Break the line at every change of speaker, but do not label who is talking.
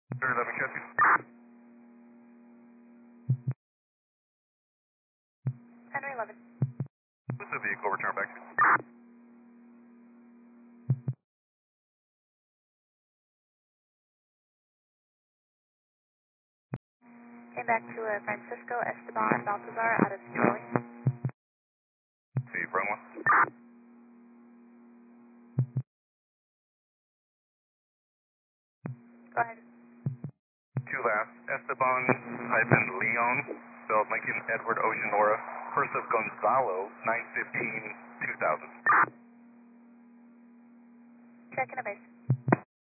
11 Chesky.
Henry 11.
This is a vehicle return back to me.
Came back to Francisco Esteban Baltazar out of Charlie.
See, front one.
Go ahead.
Two last. Esteban hyphen Leon, spelled Lincoln Edward Ocean Nora. First of Gonzalo, 915-2000.
Checking a base.